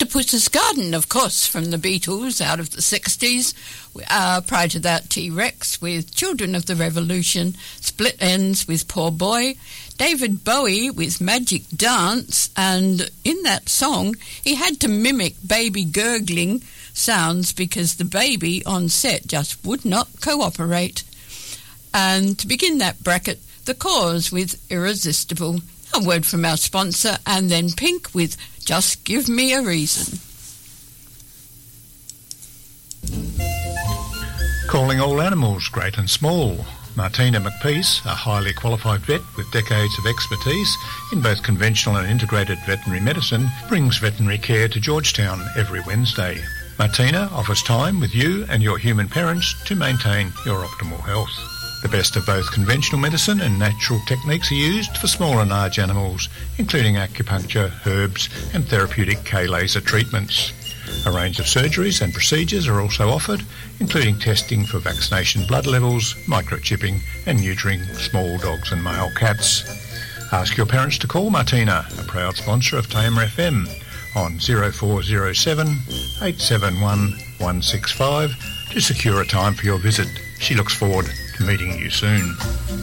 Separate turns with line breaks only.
Octopus's Garden, of course, from the Beatles out of the 60s. Prior to that, T-Rex with Children of the Revolution, Split Ends with Poor Boy, David Bowie with Magic Dance, and in that song he had to mimic baby gurgling sounds because the baby on set just would not cooperate. And to begin that bracket, The Cause with Irresistible, a word from our sponsor, and then Pink with Just Give Me a Reason.
Calling all animals, great and small. Martina McPeace, a highly qualified vet with decades of expertise in both conventional and integrated veterinary medicine, brings veterinary care to Georgetown every Wednesday. Martina offers time with you and your human parents to maintain your optimal health. The best of both conventional medicine and natural techniques are used for small and large animals, including acupuncture, herbs and therapeutic K-laser treatments. A range of surgeries and procedures are also offered, including testing for vaccination blood levels, microchipping and neutering small dogs and male cats. Ask your parents to call Martina, a proud sponsor of Tamer FM, on 0407 871 165 to secure a time for your visit. She looks forward to meeting you soon.